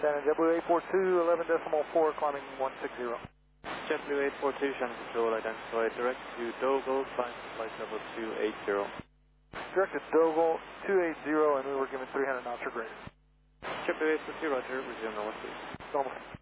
Shannon W842, 11.4, climbing 160. JetBlue 842, Shannon Control, identify direct to Dogle, climb flight level 280. Direct to Dogle 280, and we were given 300 knots or greater. JetBlue 842, roger, resume normal, please. Normal.